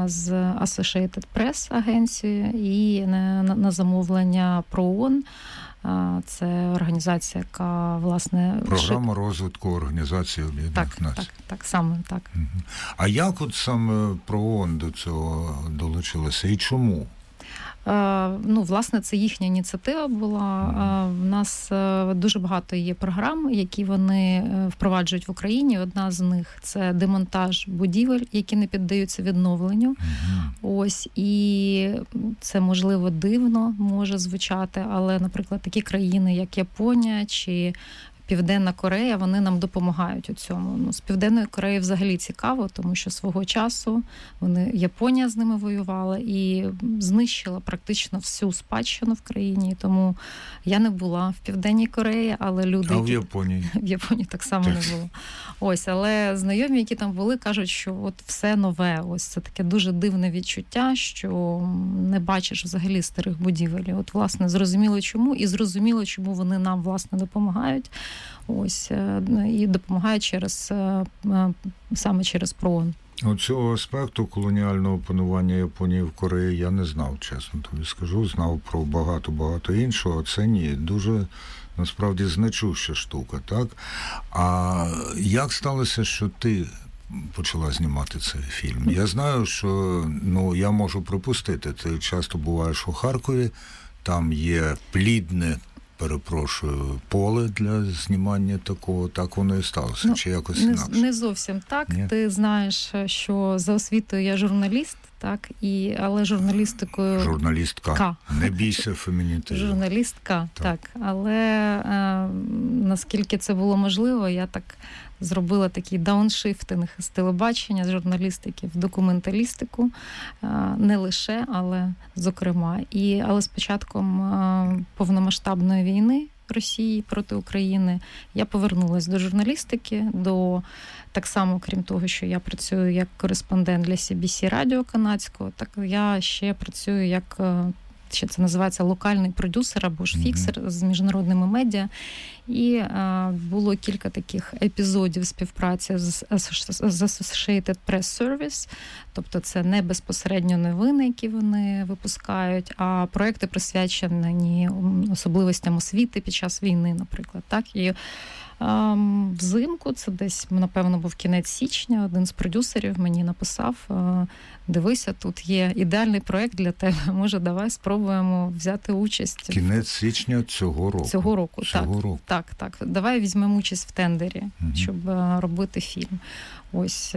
з Associated Press агенцією і на замовлення ПРООН. Це організація, яка, власне... Програма розвитку Організації Об'єднаних Націй. Так, саме так. А як от саме ПРООН до цього долучилася і чому? Власне, це їхня ініціатива була. В нас дуже багато є програм, які вони впроваджують в Україні. Одна з них – це демонтаж будівель, які не піддаються відновленню. Ось, і це, можливо, дивно може звучати, але, наприклад, такі країни, як Японія чи Південна Корея, вони нам допомагають у цьому. З Південною Кореєю взагалі цікаво, тому що свого часу Японія з ними воювала і знищила практично всю спадщину в країні. Тому я не була в Південній Кореї, але люди... А в Японії? В Японії так само не було. Ось, але знайомі, які там були, кажуть, що от все нове. Ось це таке дуже дивне відчуття, що не бачиш взагалі старих будівель. От, власне, зрозуміло чому, і зрозуміло, чому вони нам, власне, допомагають. Ось, і допомагають саме через ПРООН. Цього аспекту колоніального панування Японії в Кореї я не знав, чесно тобі скажу. Знав про багато іншого, а це ні. Дуже, насправді, значуща штука, так? А як сталося, що ти почала знімати цей фільм? Я знаю, що, я можу припустити, ти часто буваєш у Харкові, там є плідне, поле для знімання такого, так воно і сталося, чи якось інакше? Не зовсім так. Ні? Ти знаєш, що за освітою я журналіст, так, але журналістикою... Журналістка. Не бійся фемінітиву. Журналістка, так. Але наскільки це було можливо, я так зробила такий дауншифтинг з телебачення, з журналістики в документалістику. Не лише, але зокрема. Але з початком повномасштабної війни Росії проти України я повернулася до журналістики, так само, крім того, що я працюю як кореспондент для CBC радіо канадського, так я ще працюю як, ще це називається, локальний продюсер або ж фіксер з міжнародними медіа. І було кілька таких епізодів співпраці з Associated Press Service, тобто це не безпосередньо новини, які вони випускають, а проекти присвячені особливостям освіти під час війни, наприклад. Так, і взимку, це десь, напевно, був кінець січня, один з продюсерів мені написав: дивися, тут є ідеальний проект для тебе, може, давай спробуємо взяти участь. Кінець січня цього року. Цього року. Так. Давай візьмемо участь в тендері, щоб робити фільм. Ось,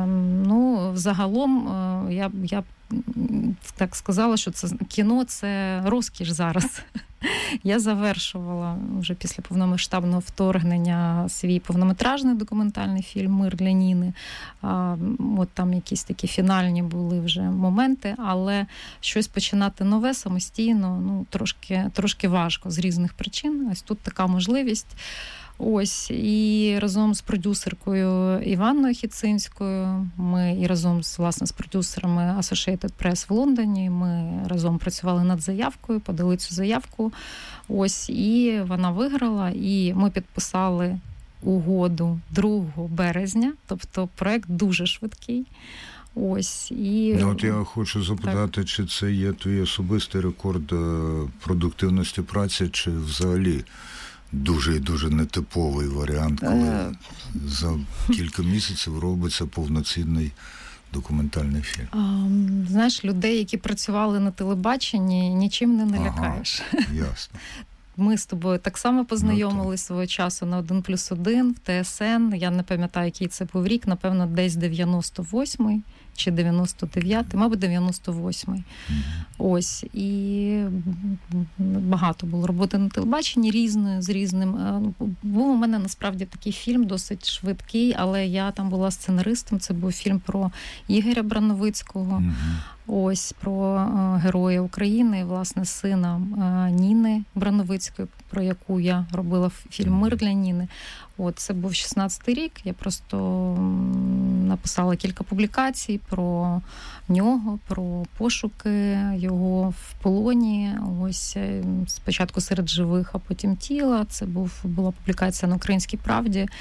загалом, я так сказала, що це кіно – це розкіш зараз. Я завершувала вже після повномасштабного вторгнення свій повнометражний документальний фільм «Мир для Ніни». От там якісь такі фінальні були вже моменти, але щось починати нове самостійно, трошки важко з різних причин. Ось тут така можливість. Ось, і разом з продюсеркою Іванною Хіцинською, і разом з продюсерами Associated Press в Лондоні, ми разом працювали над заявкою, подали цю заявку. Ось, і вона виграла, і ми підписали угоду 2 березня, тобто проект дуже швидкий. Ось, і... От я хочу запитати, чи це є твій особистий рекорд продуктивності праці, чи взагалі дуже і дуже нетиповий варіант, коли за кілька місяців робиться повноцінний документальний фільм? Знаєш, людей, які працювали на телебаченні, нічим не налякаєш. Ясно. Ми з тобою так само познайомились свого часу на 1+1 в ТСН. Я не пам'ятаю, який це був рік, напевно, десь 98-й чи 99-й, мабуть, 98-й. Ось. І багато було роботи на телебаченні різної, з різним. Був у мене, насправді, такий фільм досить швидкий, але я там була сценаристом. Це був фільм про Ігоря Брановицького. Ось, про героя України, власне, сина Ніни Брановицької, про яку я робила фільм «Мир для Ніни». От, це був 16-й рік, я просто написала кілька публікацій про нього, про пошуки його в полоні, ось, спочатку серед живих, а потім тіла. Це була публікація на «Українській правді».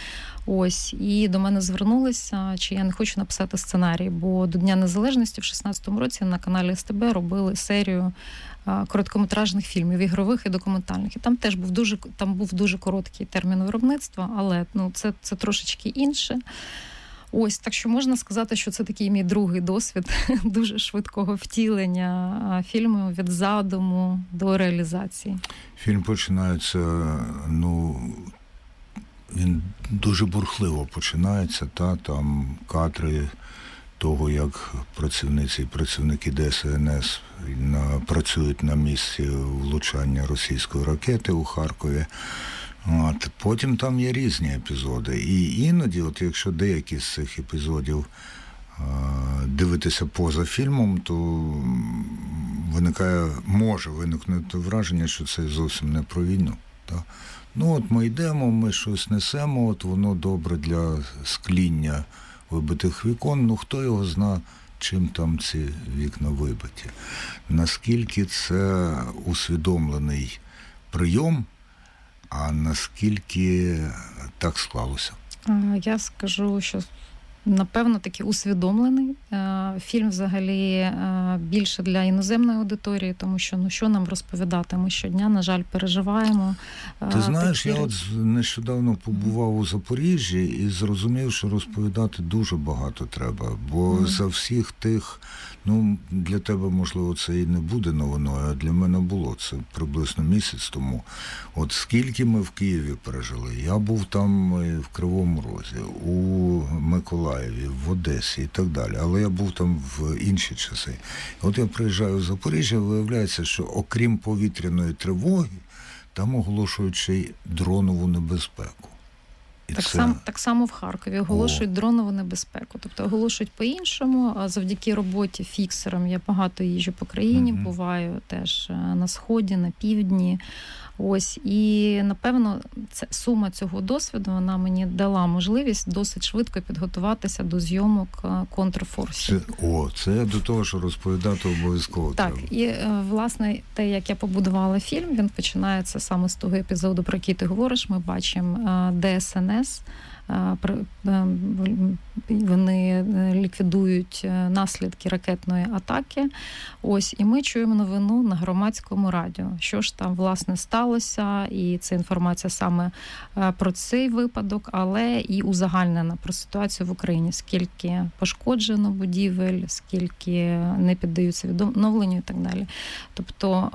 Ось, і до мене звернулися, чи я не хочу написати сценарій, бо до Дня Незалежності в 16-му році на каналі СТБ робили серію короткометражних фільмів, ігрових і документальних. І там теж був дуже короткий термін виробництва, але це трошечки інше. Ось, так що можна сказати, що це такий мій другий досвід дуже швидкого втілення фільму від задуму до реалізації. Фільм починається, він дуже бурхливо починається, там кадри того, як працівниці і працівники ДСНС працюють на місці влучання російської ракети у Харкові. Потім там є різні епізоди. І іноді, якщо деякі з цих епізодів дивитися поза фільмом, то може виникнути враження, що це зовсім не про війну. Так? Ми йдемо, ми щось несемо, воно добре для скління вибитих вікон, хто його зна, чим там ці вікна вибиті. Наскільки це усвідомлений прийом, а наскільки так склалося? Я скажу, що напевно таки усвідомлений. Фільм взагалі більше для іноземної аудиторії, тому що що нам розповідати? Ми щодня, на жаль, переживаємо. Ти знаєш, я нещодавно побував у Запоріжжі і зрозумів, що розповідати дуже багато треба, бо за всіх тих, для тебе, можливо, це і не буде новиною, а для мене було це приблизно місяць тому. Скільки ми в Києві пережили. Я був там і в Кривому Розі, у Миколаєві, в Одесі і так далі. Але я був там в інші часи. Я приїжджаю в Запоріжжя, виявляється, що окрім повітряної тривоги, там оголошують ще й дронову небезпеку. Так само в Харкові оголошують дронову небезпеку. Тобто оголошують по-іншому, а завдяки роботі фіксерам я багато їжджу по країні, буваю теж на Сході, на Півдні. І, напевно, сума цього досвіду, вона мені дала можливість досить швидко підготуватися до зйомок контрфорсів. Це до того, що розповідати обов'язково треба. Так, і, власне, те, як я побудувала фільм, він починається саме з того епізоду, про який ти говориш. Ми бачимо ДСНС, вони ліквідують наслідки ракетної атаки. І ми чуємо новину на громадському радіо. Що ж там, власне, сталося, і це інформація саме про цей випадок, але і узагальнена про ситуацію в Україні. Скільки пошкоджено будівель, скільки не піддаються відновленню і так далі. Тобто,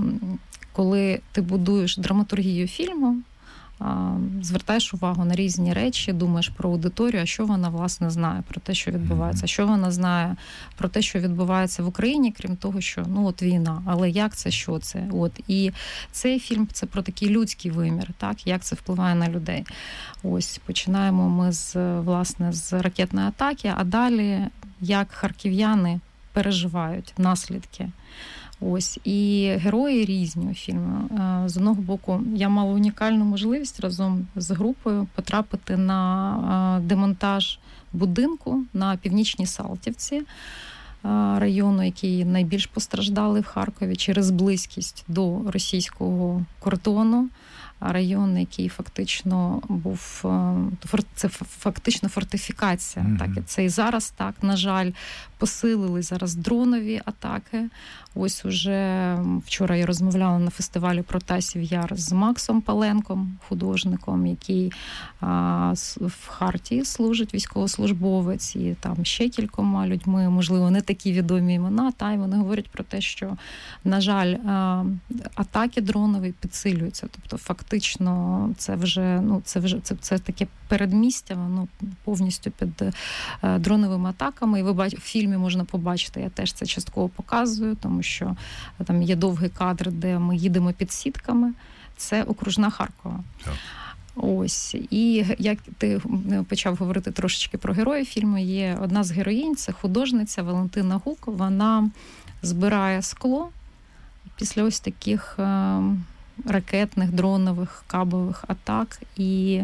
коли ти будуєш драматургію фільму, звертаєш увагу на різні речі, думаєш про аудиторію, а що вона, власне, знає про те, що відбувається, що вона знає про те, що відбувається в Україні, крім того, що, війна, але як це, що це? І цей фільм – це про такий людський вимір, так, як це впливає на людей. Починаємо ми з ракетної атаки, а далі, як харків'яни переживають наслідки. І герої різні у фільму. З одного боку, я мала унікальну можливість разом з групою потрапити на демонтаж будинку на Північній Салтівці, району, який найбільш постраждалий в Харкові через близькість до російського кордону. Район, який фактично був, це фактично фортифікація. Так, і це і зараз так, на жаль, посилили зараз дронові атаки. Уже вчора я розмовляла на фестивалі Протасів Яр з Максом Паленком, художником, який в Хартії служить, військовослужбовець, і там ще кількома людьми, можливо, не такі відомі імена, і вони говорять про те, що, на жаль, атаки дронові підсилюються. Тобто, фактично, це таке передмістя, воно повністю під дроновими атаками. І в фільмі можна побачити, я теж це частково показую, тому що там є довгий кадр, де ми їдемо під сітками. Це окружна Харкова. Так. І як ти почав говорити трошечки про героїв фільму, є одна з героїнь, це художниця Валентина Гук. Вона збирає скло після ось таких ракетних, дронових, кабових атак і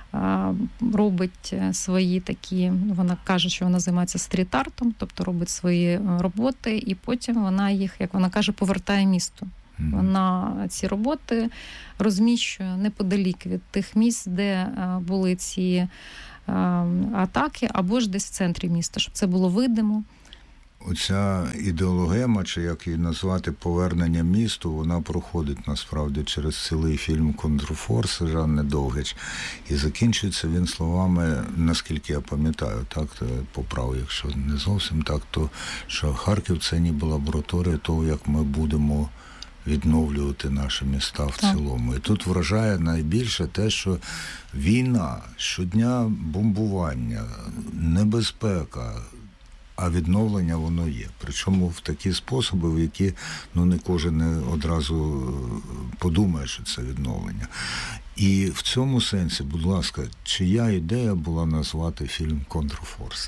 робить свої такі, вона каже, що вона займається стріт-артом, тобто робить свої роботи, і потім вона їх, як вона каже, повертає місту. Вона ці роботи розміщує неподалік від тих місць, де були ці атаки, або ж десь в центрі міста, щоб це було видимо. Оця ідеологема, чи як її назвати, повернення місту, вона проходить насправді через цілий фільм «Контрфорс» Жанни Довгич. І закінчується він словами, наскільки я пам'ятаю, так, поправ, якщо не зовсім так, то що Харків – це ніби лабораторія того, як ми будемо відновлювати наші міста в цілому. І тут вражає найбільше те, що війна, щодня бомбування, небезпека, а відновлення воно є. Причому в такі способи, в які не кожен одразу подумає, що це відновлення. І в цьому сенсі, будь ласка, чия ідея була назвати фільм «Контрфорси»?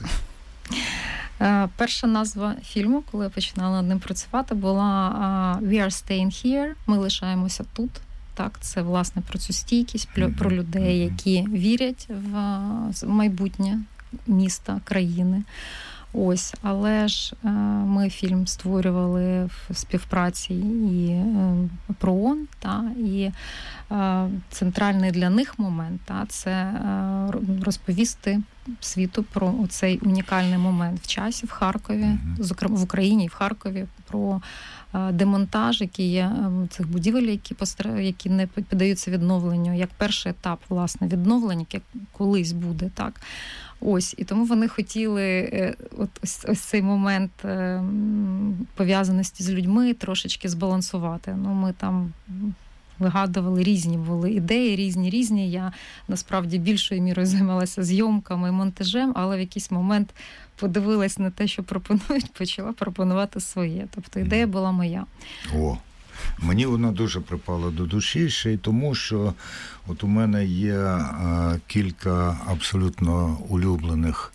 Перша назва фільму, коли я починала над ним працювати, була «We are staying here», «Ми лишаємося тут». Так, це, власне, про цю стійкість, про людей, які вірять в майбутнє міста, країни. Ось, але ж ми фільм створювали в співпраці і ПРООН, і центральний для них момент це розповісти світу про цей унікальний момент в часі в Харкові, зокрема в Україні і в Харкові, про демонтаж, який є цих будівель, які не піддаються відновленню, як перший етап, власне, відновлення, як колись буде, так. Ось, і тому вони хотіли ось цей момент пов'язаності з людьми трошечки збалансувати. Ми там вигадували різні були ідеї, різні. Я, насправді, більшою мірою займалася зйомками і монтажем, але в якийсь момент подивилась на те, що пропонують, почала пропонувати своє. Тобто ідея була моя. О, мені вона дуже припала до душі, ще й тому, що от у мене є кілька абсолютно улюблених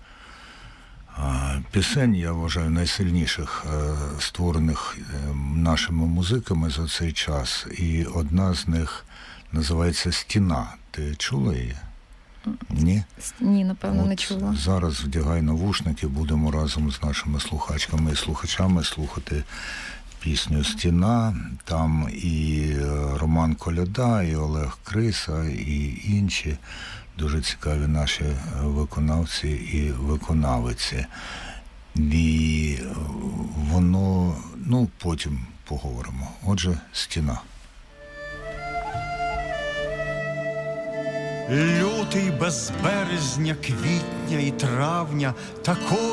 пісень, я вважаю, найсильніших, створених нашими музиками за цей час. І одна з них називається «Стіна». Ти чула її? Ні? Ні, напевно, не чула. Зараз вдягай навушники, будемо разом з нашими слухачками і слухачами слухати пісню «Стіна». Там і Роман Коляда, і Олег Криса, і інші дуже цікаві наші виконавці і виконавиці. І воно, потім поговоримо. Отже, «Стіна». Лютий без березня, квітня і травня, такої